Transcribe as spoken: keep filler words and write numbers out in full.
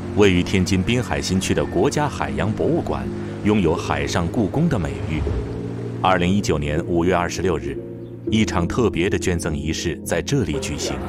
位于天津滨海新区的国家海洋博物馆拥有海上故宫的美誉。二零一九年五月二十六日，一场特别的捐赠仪式在这里举行。